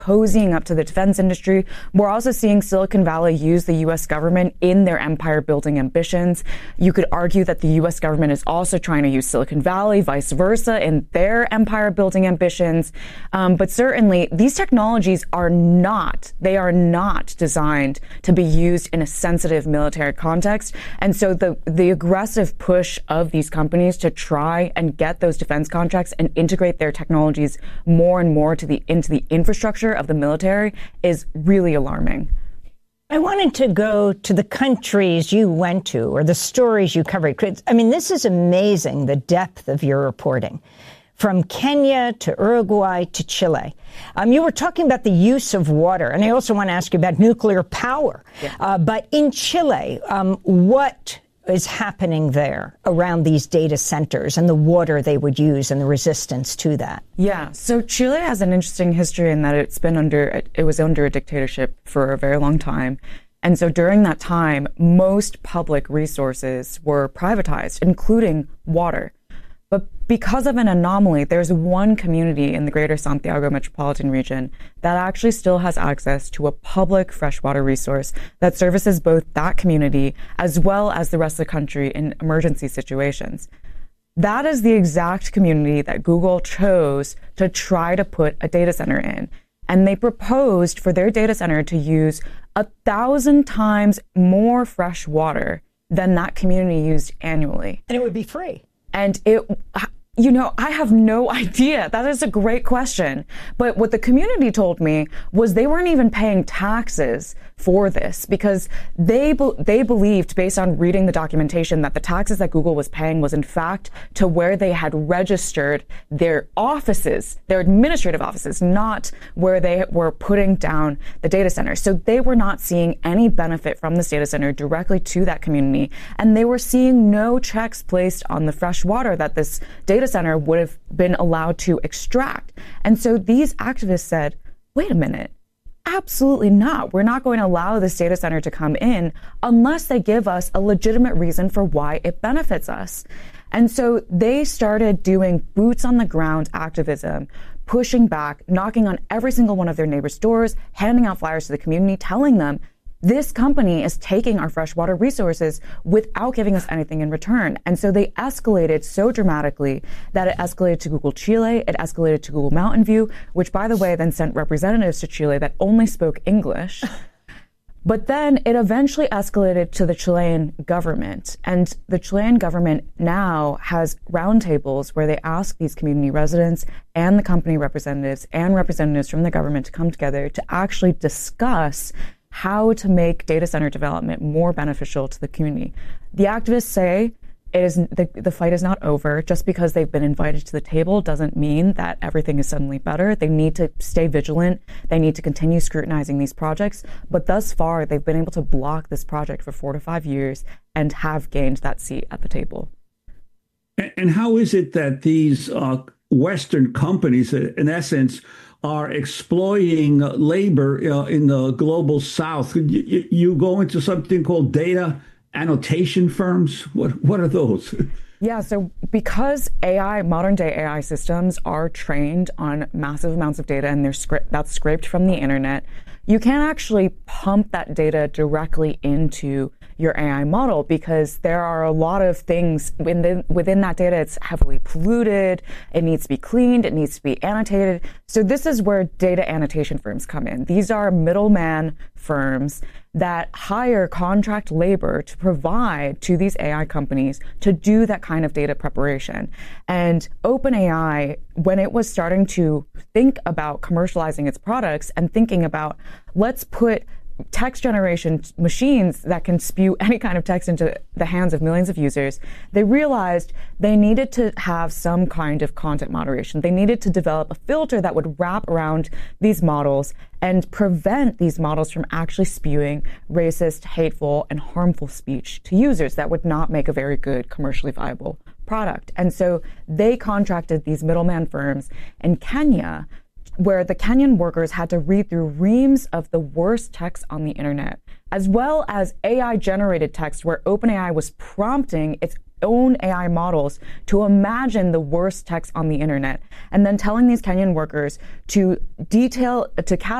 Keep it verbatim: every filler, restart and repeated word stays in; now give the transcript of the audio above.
cozying up to the defense industry. We're also seeing Silicon Valley use the U S government in their empire building ambitions. You could argue that the U S government is also trying to use Silicon Valley, vice versa, in their empire building ambitions. Um, but certainly these technologies are not, they are not designed to be used in a sensitive military context. And so the, the aggressive push of these companies to try and get those defense contracts and integrate their technologies more and more to the, into the infrastructure of the military is really alarming. I wanted to go to the countries you went to or the stories you covered. I mean, this is amazing, the depth of your reporting. From Kenya to Uruguay to Chile. Um, you were talking about the use of water, and I also want to ask you about nuclear power. Yeah. Uh, but in Chile, um, what is happening there around these data centers and the water they would use and the resistance to that? Yeah, so Chile has an interesting history in that it's been under, it was under a dictatorship for a very long time. And so during that time, most public resources were privatized, including water. But because of an anomaly, there's one community in the greater Santiago metropolitan region that actually still has access to a public freshwater resource that services both that community as well as the rest of the country in emergency situations. That is the exact community that Google chose to try to put a data center in. And they proposed for their data center to use a thousand times more fresh water than that community used annually. And it would be free. And it, you know, I have no idea. That is a great question. But what the community told me was they weren't even paying taxes for this because they be- they believed, based on reading the documentation, that the taxes that Google was paying was in fact to where they had registered their offices, their administrative offices, not where they were putting down the data center. So they were not seeing any benefit from this data center directly to that community. And they were seeing no checks placed on the fresh water that this data center would have been allowed to extract. And so these activists said, wait a minute. Absolutely not. We're not going to allow this data center to come in unless they give us a legitimate reason for why it benefits us. And so they started doing boots on the ground activism, pushing back, knocking on every single one of their neighbors' doors, handing out flyers to the community, telling them, this company is taking our freshwater resources without giving us anything in return. And so they escalated so dramatically that it escalated to Google Chile, it escalated to Google Mountain View, which, by the way, then sent representatives to Chile that only spoke English. But then it eventually escalated to the Chilean government. And the Chilean government now has roundtables where they ask these community residents and the company representatives and representatives from the government to come together to actually discuss how to make data center development more beneficial to the community. The activists say it is the, the fight is not over. Just because they've been invited to the table doesn't mean that everything is suddenly better. They need to stay vigilant. They need to continue scrutinizing these projects. But thus far, they've been able to block this project for four to five years and have gained that seat at the table. And how is it that these uh, Western companies, in essence, are exploiting labor uh, in the global South? You, you go into something called data annotation firms. What what are those? Yeah, so because A I, modern day A I systems are trained on massive amounts of data and they're scra- that's scraped from the internet, you can't actually pump that data directly into your A I model because there are a lot of things within, within that data. It's heavily polluted. It needs to be cleaned. It needs to be annotated. So this is where data annotation firms come in. These are middleman firms that hire contract labor to provide to these A I companies to do that kind of data preparation. And OpenAI, when it was starting to think about commercializing its products and thinking about, let's put text generation machines that can spew any kind of text into the hands of millions of users, they realized they needed to have some kind of content moderation. They needed to develop a filter that would wrap around these models and prevent these models from actually spewing racist, hateful, and harmful speech to users that would not make a very good commercially viable product. And so they contracted these middleman firms in Kenya, where the Kenyan workers had to read through reams of the worst text on the internet, as well as A I-generated text where OpenAI was prompting its own A I models to imagine the worst text on the internet, and then telling these Kenyan workers to detail, to